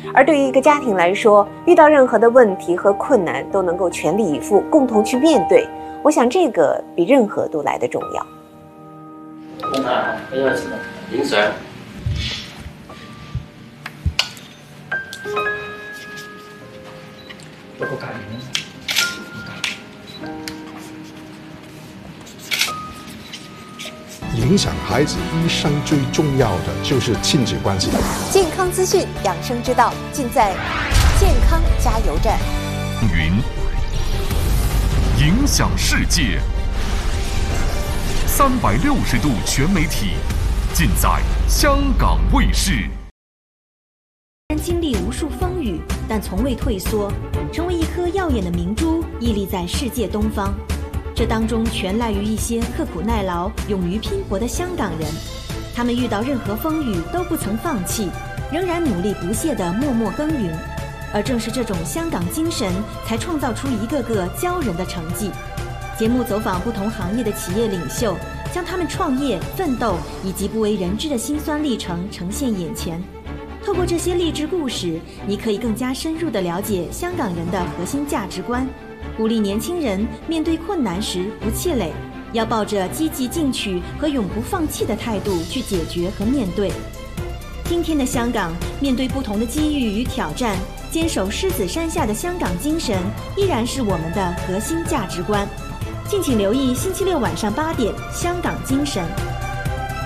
而对于一个家庭来说，遇到任何的问题和困难都能够全力以赴，共同去面对，我想这个比任何都来得重要。 影相。 影响孩子一生最重要的就是亲子关系。 健康资讯、养生之道，尽在健康加油站。 影响世界，360度全媒体，尽在香港卫视。 经历无数风雨，但从未退缩，成为一颗耀眼的明珠，屹立在世界东方。这当中全赖于一些刻苦耐劳、勇于拼搏的香港人，他们遇到任何风雨都不曾放弃，仍然努力不懈地默默耕耘。而正是这种香港精神，才创造出一个个骄人的成绩。节目走访不同行业的企业领袖，将他们创业、奋斗以及不为人知的辛酸历程呈现眼前。透过这些励志故事，你可以更加深入地了解香港人的核心价值观，鼓励年轻人面对困难时不气馁，要抱着积极进取和永不放弃的态度去解决和面对。今天的香港，面对不同的机遇与挑战，坚守狮子山下的香港精神依然是我们的核心价值观。敬请留意星期六晚上8点《香港精神》。